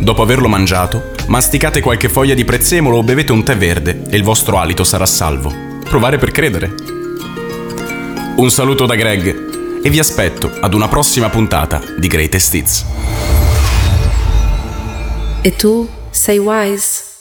Dopo averlo mangiato, masticate qualche foglia di prezzemolo o bevete un tè verde e il vostro alito sarà salvo. Provare per credere. Un saluto da Greg e vi aspetto ad una prossima puntata di Greatest Hits. E tu sei wise?